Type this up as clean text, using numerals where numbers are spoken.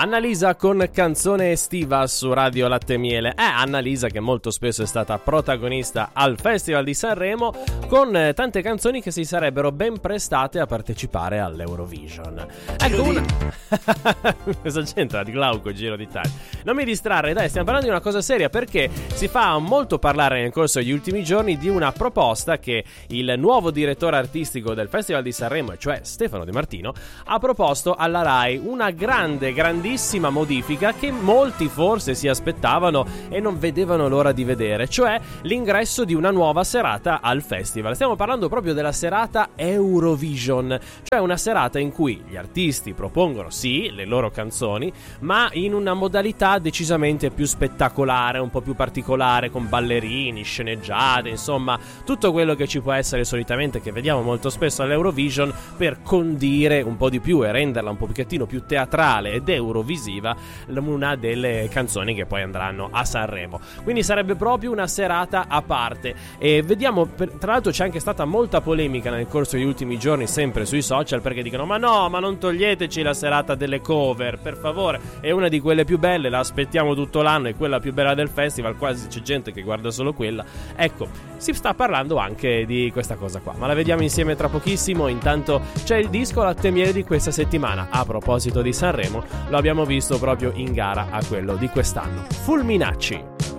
Annalisa con Canzone estiva su Radio Latte Miele. Annalisa che molto spesso è stata protagonista al Festival di Sanremo con tante canzoni che si sarebbero ben prestate a partecipare all'Eurovision. Ecco una... Cosa c'entra di Glauco Giro d'Italia? Non mi distrarre, dai, stiamo parlando di una cosa seria, perché si fa molto parlare nel corso degli ultimi giorni di una proposta che il nuovo direttore artistico del Festival di Sanremo, cioè Stefano De Martino, ha proposto alla Rai. Una grandissima modifica che molti forse si aspettavano e non vedevano l'ora di vedere, cioè l'ingresso di una nuova serata al festival. Stiamo parlando proprio della serata Eurovision, cioè una serata in cui gli artisti propongono sì le loro canzoni, ma in una modalità decisamente più spettacolare, un po' più particolare, con ballerini, sceneggiate, insomma tutto quello che ci può essere solitamente, che vediamo molto spesso all'Eurovision, per condire un po' di più e renderla un pochettino più teatrale ed eurovisiva una delle canzoni che poi andranno a Sanremo. Quindi sarebbe proprio una serata a parte. E vediamo, tra l'altro c'è anche stata molta polemica nel corso degli ultimi giorni, sempre sui social, perché dicono ma non toglieteci la serata delle cover, per favore, è una di quelle più belle, la aspettiamo tutto l'anno, è quella più bella del festival, quasi c'è gente che guarda solo quella. Ecco, si sta parlando anche di questa cosa qua, ma la vediamo insieme tra pochissimo. Intanto c'è il disco Latte Miele di questa settimana. A proposito di Sanremo, lo abbiamo visto proprio in gara a quello di quest'anno. Fulminacci.